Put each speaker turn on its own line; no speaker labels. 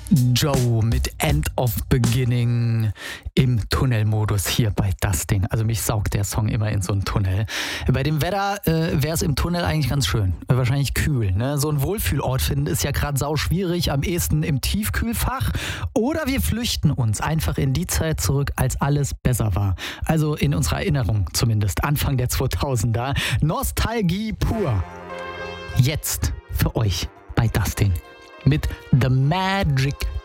Joe mit End of Beginning im Tunnelmodus hier bei Dustin. Also mich saugt der Song immer in so einen Tunnel. Bei dem Wetter wäre es im Tunnel eigentlich ganz schön. Wahrscheinlich kühl. Ne? So einen Wohlfühlort finden ist ja gerade sau schwierig. Am ehesten im Tiefkühlfach. Oder wir flüchten uns einfach in die Zeit zurück, als alles besser war. Also in unserer Erinnerung zumindest. Anfang der 2000er. Nostalgie pur. Jetzt für euch bei Dustin. Mit The Magic